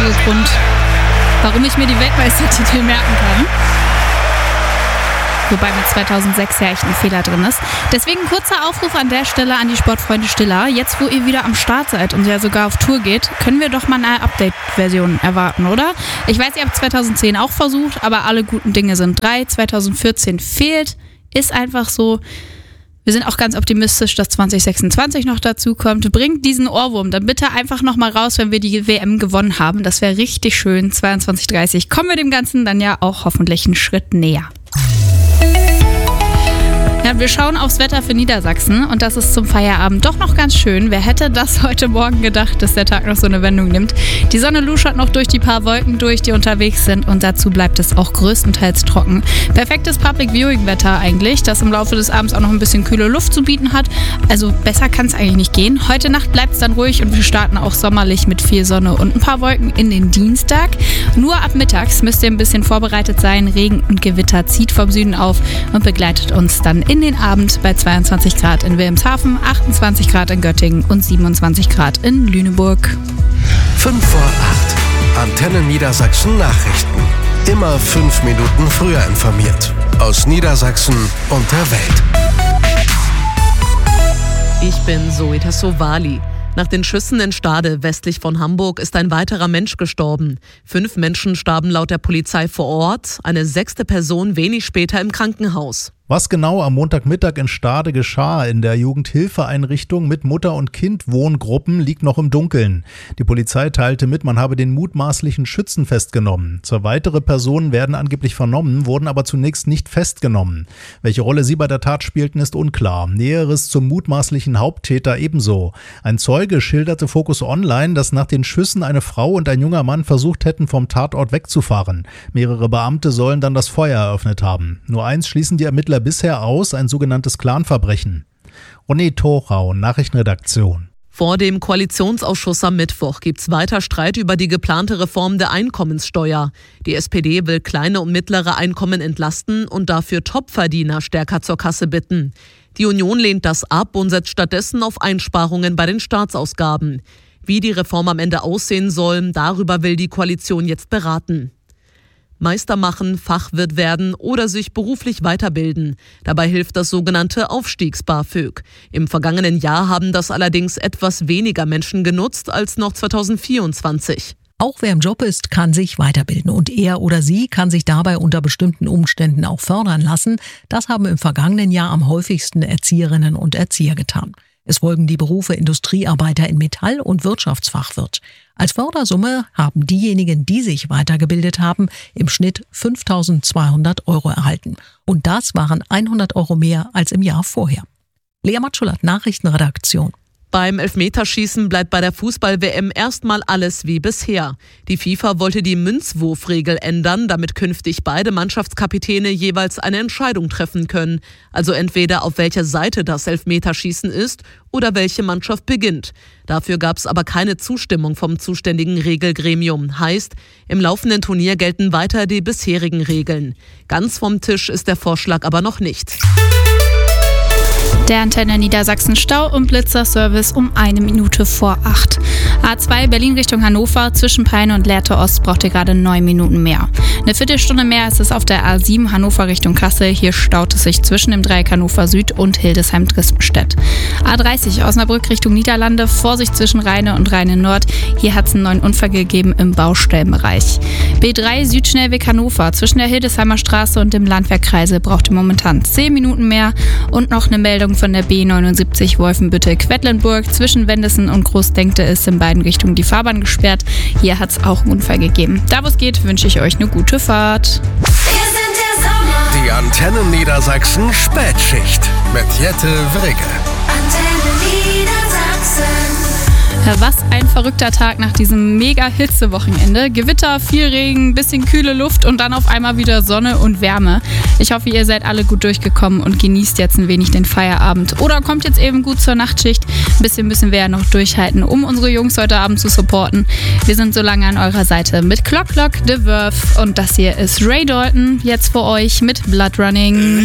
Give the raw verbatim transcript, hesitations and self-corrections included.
einzige Grund, warum ich mir die Weltmeistertitel merken kann. Wobei mit zweitausendsechs ja echt ein Fehler drin ist. Deswegen kurzer Aufruf an der Stelle an die Sportfreunde Stiller. Jetzt, wo ihr wieder am Start seid und ja sogar auf Tour geht, können wir doch mal eine Update-Version erwarten, oder? Ich weiß, ihr habt zweitausendzehn auch versucht, aber alle guten Dinge sind drei. zweitausendvierzehn fehlt, ist einfach so. Wir sind auch ganz optimistisch, dass zwanzig sechsundzwanzig noch dazu kommt. Bringt diesen Ohrwurm dann bitte einfach nochmal raus, wenn wir die W M gewonnen haben. Das wäre richtig schön. zweiundzwanzig dreißig kommen wir dem Ganzen dann ja auch hoffentlich einen Schritt näher. Ja, wir schauen aufs Wetter für Niedersachsen und das ist zum Feierabend doch noch ganz schön. Wer hätte das heute Morgen gedacht, dass der Tag noch so eine Wendung nimmt? Die Sonne luschert noch durch die paar Wolken durch, die unterwegs sind und dazu bleibt es auch größtenteils trocken. Perfektes Public Viewing Wetter eigentlich, das im Laufe des Abends auch noch ein bisschen kühle Luft zu bieten hat. Also besser kann es eigentlich nicht gehen. Heute Nacht bleibt es dann ruhig und wir starten auch sommerlich mit viel Sonne und ein paar Wolken in den Dienstag. Nur ab mittags müsst ihr ein bisschen vorbereitet sein. Regen und Gewitter zieht vom Süden auf und begleitet uns dann in den Abend bei zweiundzwanzig Grad in Wilhelmshaven, achtundzwanzig Grad in Göttingen und siebenundzwanzig Grad in Lüneburg. fünf vor acht. Antenne Niedersachsen Nachrichten. Immer fünf Minuten früher informiert. Aus Niedersachsen und der Welt. Ich bin Zoe Tassovali. Nach den Schüssen in Stade westlich von Hamburg ist ein weiterer Mensch gestorben. Fünf Menschen starben laut der Polizei vor Ort, eine sechste Person wenig später im Krankenhaus. Was genau am Montagmittag in Stade geschah in der Jugendhilfeeinrichtung mit Mutter- und Kind-Wohngruppen liegt noch im Dunkeln. Die Polizei teilte mit, man habe den mutmaßlichen Schützen festgenommen. Zwei weitere Personen werden angeblich vernommen, wurden aber zunächst nicht festgenommen. Welche Rolle sie bei der Tat spielten, ist unklar. Näheres zum mutmaßlichen Haupttäter ebenso. Ein Zeuge schilderte Focus Online, dass nach den Schüssen eine Frau und ein junger Mann versucht hätten, vom Tatort wegzufahren. Mehrere Beamte sollen dann das Feuer eröffnet haben. Nur eins schließen die Ermittler bisher aus, ein sogenanntes Clanverbrechen. René Thorau, Nachrichtenredaktion. Vor dem Koalitionsausschuss am Mittwoch gibt's weiter Streit über die geplante Reform der Einkommenssteuer. Die S P D will kleine und mittlere Einkommen entlasten und dafür Topverdiener stärker zur Kasse bitten. Die Union lehnt das ab und setzt stattdessen auf Einsparungen bei den Staatsausgaben. Wie die Reform am Ende aussehen soll, darüber will die Koalition jetzt beraten. Meister machen, Fachwirt werden oder sich beruflich weiterbilden. Dabei hilft das sogenannte Aufstiegs-BAföG. Im vergangenen Jahr haben das allerdings etwas weniger Menschen genutzt als noch zweitausendvierundzwanzig. Auch wer im Job ist, kann sich weiterbilden und er oder sie kann sich dabei unter bestimmten Umständen auch fördern lassen. Das haben im vergangenen Jahr am häufigsten Erzieherinnen und Erzieher getan. Es folgen die Berufe Industriearbeiter in Metall- und Wirtschaftsfachwirt. Als Fördersumme haben diejenigen, die sich weitergebildet haben, im Schnitt fünftausendzweihundert Euro erhalten. Und das waren hundert Euro mehr als im Jahr vorher. Lea Matschulat, Nachrichtenredaktion. Beim Elfmeterschießen bleibt bei der Fußball-W M erstmal alles wie bisher. Die FIFA wollte die Münzwurfregel ändern, damit künftig beide Mannschaftskapitäne jeweils eine Entscheidung treffen können. Also entweder auf welcher Seite das Elfmeterschießen ist oder welche Mannschaft beginnt. Dafür gab es aber keine Zustimmung vom zuständigen Regelgremium. Heißt, im laufenden Turnier gelten weiter die bisherigen Regeln. Ganz vom Tisch ist der Vorschlag aber noch nicht. Der Antenne Niedersachsen Stau- und Blitzerservice um eine Minute vor acht. A zwei Berlin Richtung Hannover, zwischen Peine und Lehrte Ost braucht ihr gerade neun Minuten mehr. Eine Viertelstunde mehr ist es auf der A sieben Hannover Richtung Kassel. Hier staut es sich zwischen dem Dreieck Hannover Süd und Hildesheim-Drispenstedt. A dreißig Osnabrück Richtung Niederlande, Vorsicht zwischen Rheine und Rheine Nord. Hier hat es einen neuen Unfall gegeben im Baustellenbereich. B drei Südschnellweg Hannover, zwischen der Hildesheimer Straße und dem Landwehrkreisel braucht ihr momentan zehn Minuten mehr. Und noch eine Meldung von der B neunundsiebzig Wolfenbüttel-Quedlinburg. Zwischen Wendessen und Großdenkte ist in beiden Richtungen die Fahrbahn gesperrt. Hier hat es auch einen Unfall gegeben. Da wo es geht, wünsche ich euch eine gute Fahrt. Wir sind der Sommer. Die Antenne Niedersachsen Spätschicht mit Jette Wrigge. Antenne Niedersachsen. Ja, was ein verrückter Tag nach diesem mega Hitzewochenende. Gewitter, viel Regen, bisschen kühle Luft und dann auf einmal wieder Sonne und Wärme. Ich hoffe, ihr seid alle gut durchgekommen und genießt jetzt ein wenig den Feierabend. Oder kommt jetzt eben gut zur Nachtschicht. Ein bisschen müssen wir ja noch durchhalten, um unsere Jungs heute Abend zu supporten. Wir sind so lange an eurer Seite mit Clock Clock, The Verve und das hier ist Ray Dalton jetzt für euch mit Blood Running.